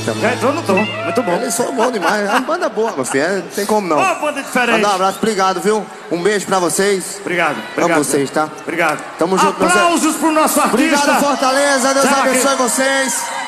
mano. Já entrou no tom, muito bom. Eles são bons demais. É uma banda boa, meu filho. Não tem como não. Uma banda diferente. Mandar um abraço, obrigado, viu? Um beijo pra vocês. Obrigado. Amo vocês, tá? Obrigado. Tamo junto. Aplausos pro nosso artista. Obrigado, Fortaleza. Deus Será abençoe que... vocês.